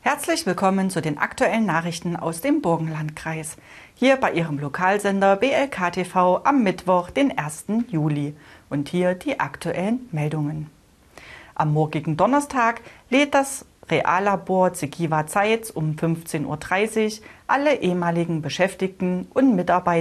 Herzlich willkommen zu den aktuellen Nachrichten aus dem Burgenlandkreis. Hier bei Ihrem Lokalsender BLK TV am Mittwoch, den 1. Juli. Und hier die aktuellen Meldungen. Am morgigen Donnerstag lädt das Reallabor Zegiva Zeitz um 15:30 Uhr alle ehemaligen Beschäftigten und Mitarbeiter